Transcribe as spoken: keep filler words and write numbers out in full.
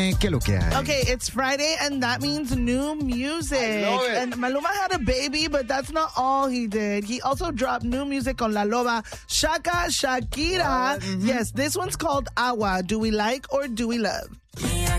¿Qué lo que hay? Okay, it's Friday, and that means new music. I love it. And Maluma had a baby, but that's not all he did. He also dropped new music on La Loba, Shaka Shakira. What? Yes, this one's called Agua. Do we like or do we love?